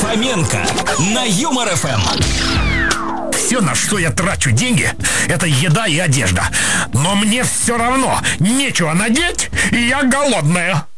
Хоменко на Юмор ФМ. Все, на что я трачу деньги, это еда и одежда. Но мне все равно нечего надеть, и я голодная.